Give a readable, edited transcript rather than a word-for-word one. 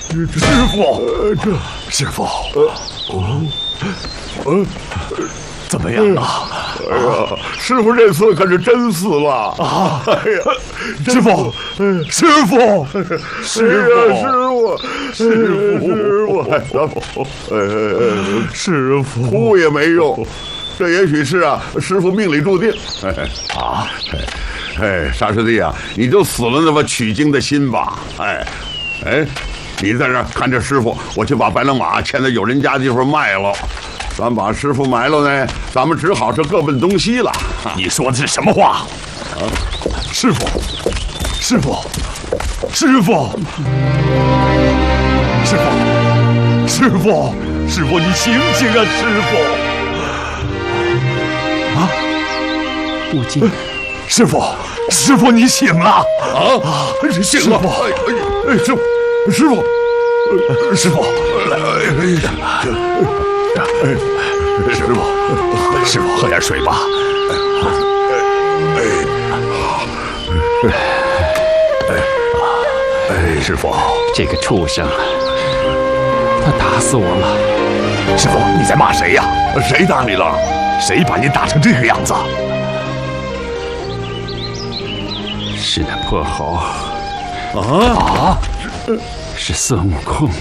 师傅，师傅，怎么样啊？ 哎呀，师傅这次可是真死了啊！ 哎呀， 师傅，师傅，师傅，师傅，哭也没用，这也许是师傅命里注定。沙师弟啊，你就死了那么取经的心吧。你在这儿看着师傅，我去把白龙马牵到有人家的地方卖了。咱把师傅埋了呢，咱们只好是各奔东西了。 你说的是什么话？师傅，师傅，师傅，师傅，师傅，师傅，你醒醒啊，师傅！ 悟净， 师傅，师傅，你醒了！ 醒了！师傅， 师傅，师傅，喝点水吧。师傅， 这个畜生，他打死我了。 师傅，你在骂谁呀？谁打你了？谁把你打成这个样子？ 是那破猴。是孙悟空。